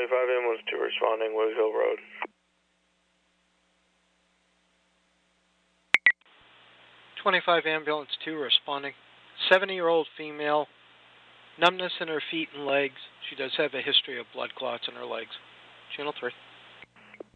25 ambulance 2 responding, Wood Hill Road. 25 ambulance 2 responding. 70-year-old female, numbness in her feet and legs. She does have a history of blood clots in her legs. Channel 3.